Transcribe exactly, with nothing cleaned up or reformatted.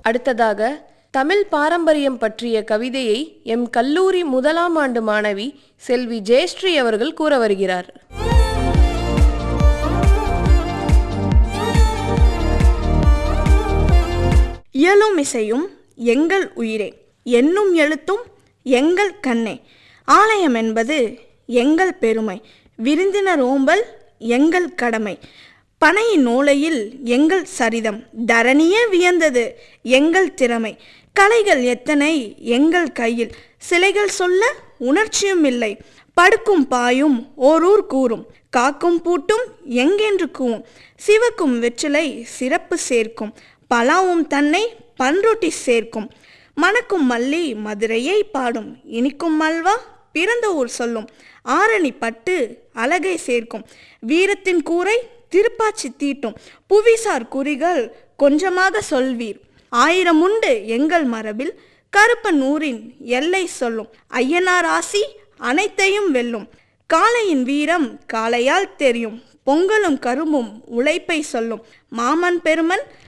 அடுத்ததாக தமிழ் பாரம்பரியம் பற்றிய கவிதையை எம் கல்லூரி முதலாம் ஆண்டு மாணவி செல்வி ஜெயஸ்ரீ அவர்கள் கூற வருகிறார். இயலும் இசையும் எங்கள் உயிரே, என்னும் எழுத்தும் எங்கள் கண்ணே, ஆலயம் என்பது எங்கள் பெருமை, விருந்தினர் ஓம்பல் எங்கள் கடமை, பனையின் ஓலையில் எங்கள் சரிதம், தரணியே வியந்தது எங்கள் திறமை, கலைகள் எத்தனை எங்கள் கையில், சிலைகள் சொல்ல உணர்ச்சியும் இல்லை, படுக்கும் பாயும் ஓரூர் கூறும், காக்கும் பூட்டும் எங்கென்று கூவும், சிவக்கும் வெற்றிலை சிறப்பு சேர்க்கும், பலாவும் தன்னை பன்ரொட்டி சேர்க்கும், மணக்கும் மல்லி மதுரையை பாடும், இனிக்கும் மல்வா பிறந்த ஊர் சொல்லும், ஆரணி பட்டு அழகை சேர்க்கும், வீரத்தின் கூரை திருப்பாச்சி தீட்டும், புவிசார் குறிகள் கொஞ்சமாக சொல்வீர், ஆயிரம் உண்டு எங்கள் மரபில், கருப்பன் ஊரின் எல்லை சொல்லும், ஐயனார் ஆசி அனைத்தையும் வெல்லும், காளையின் வீரம் காளையால் தெரியும், பொங்கலும் கரும்பும் உழைப்பை சொல்லும், மாமன் பெருமன்